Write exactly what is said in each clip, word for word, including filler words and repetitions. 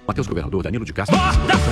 Matheus Governador Danilo de Castro.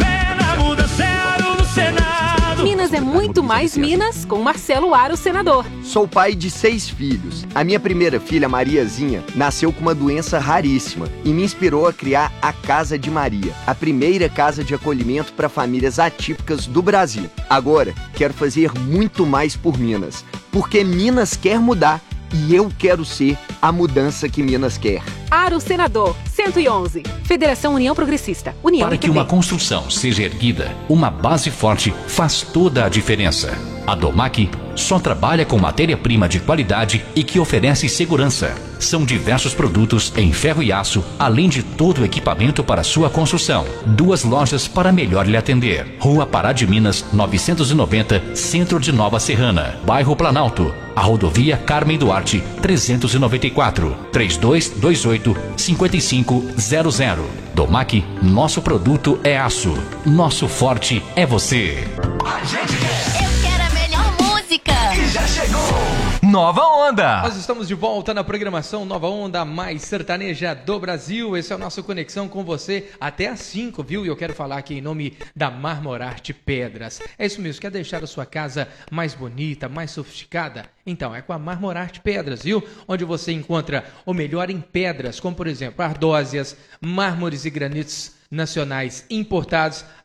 Minas é muito mais Minas com Marcelo Aro, senador. Sou pai de seis filhos. A minha primeira filha, Mariazinha, nasceu com uma doença raríssima e me inspirou a criar a Casa de Maria, a primeira casa de acolhimento para famílias atípicas do Brasil. Agora, quero fazer muito mais por Minas, porque Minas quer mudar e eu quero ser a mudança que Minas quer. Aro, senador, cento e onze. Federação União Progressista. União Para que uma construção seja erguida, uma base forte faz toda a diferença. A Domac só trabalha com matéria-prima de qualidade e que oferece segurança. São diversos produtos em ferro e aço, além de todo o equipamento para sua construção. Duas lojas para melhor lhe atender. Rua Pará de Minas, novecentos e noventa, Centro de Nova Serrana. Bairro Planalto. A rodovia Carmen Duarte, trezentos e noventa e quatro. três dois dois oito, cinco cinco zero zero. Domac, nosso produto é aço. Nosso forte é você. A gente quer. Eu quero a melhor música. E já chegou. Nova Onda. Nós estamos de volta na programação Nova Onda, mais sertaneja do Brasil. Esse é o nosso Conexão com você até às cinco, viu? E eu quero falar aqui em nome da Marmorarte Pedras. É isso mesmo, quer deixar a sua casa mais bonita, mais sofisticada? Então, é com a Marmorarte Pedras, viu? Onde você encontra o melhor em pedras, como por exemplo, ardósias, mármores e granitos nacionais importados,